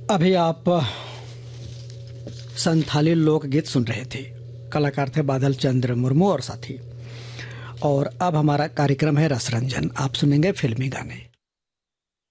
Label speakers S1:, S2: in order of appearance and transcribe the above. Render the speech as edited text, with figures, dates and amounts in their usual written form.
S1: अभी आप संथाली लोकगीत सुन रहे थे। कलाकार थे बादल चंद्र मुर्मू और साथी। और अब हमारा कार्यक्रम है रसरंजन। आप सुनेंगे फिल्मी गाने।